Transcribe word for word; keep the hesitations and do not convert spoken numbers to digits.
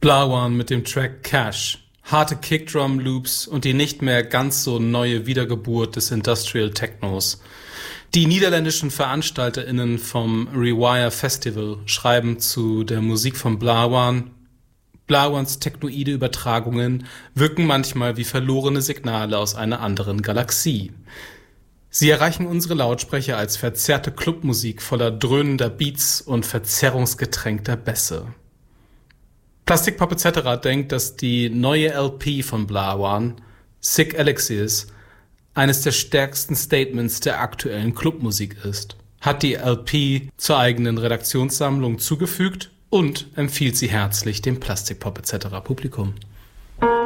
Blawan mit dem Track Cash. Harte Kickdrum-Loops und die nicht mehr ganz so neue Wiedergeburt des Industrial Technos. Die niederländischen VeranstalterInnen vom Rewire Festival schreiben zu der Musik von Blawan: Blawans technoide Übertragungen wirken manchmal wie verlorene Signale aus einer anderen Galaxie. Sie erreichen unsere Lautsprecher als verzerrte Clubmusik voller dröhnender Beats und verzerrungsgetränkter Bässe. Plastic Pop et cetera denkt, dass die neue L P von Blawan, Sick Elixirs, eines der stärksten Statements der aktuellen Clubmusik ist, hat die L P zur eigenen Redaktionssammlung zugefügt und empfiehlt sie herzlich dem Plastic Pop et cetera Publikum.